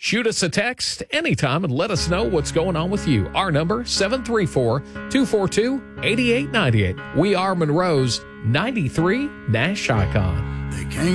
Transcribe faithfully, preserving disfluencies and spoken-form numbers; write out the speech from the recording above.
Shoot us a text anytime and let us know what's going on with you. Our number, seven three four, two four two, eight eight nine eight. We are Monroe's ninety-three Nash Icon. They came